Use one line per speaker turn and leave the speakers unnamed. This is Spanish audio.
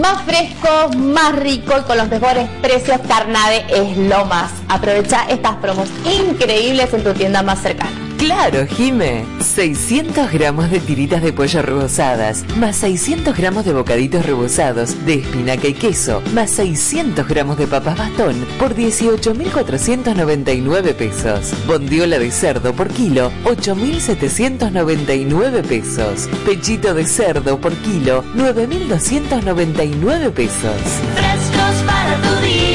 Más fresco, más rico y con los mejores precios, Carnade es lo más. Aprovecha estas promos increíbles en tu tienda más cercana.
¡Claro, Jime! 600 gramos de tiritas de pollo rebozadas, más 600 gramos de bocaditos rebozados de espinaca y queso, más 600 gramos de papas bastón por 18.499 pesos. Bondiola de cerdo por kilo, 8.799 pesos. Pechito de cerdo por kilo, 9.299 pesos.
Frescos para tu día.